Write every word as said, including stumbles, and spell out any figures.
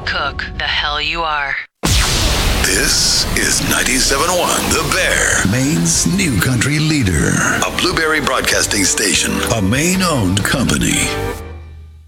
Cook, the hell you are. This is ninety-seven point one The Bear, Maine's new country leader. A Blueberry Broadcasting Station, a Maine-owned company.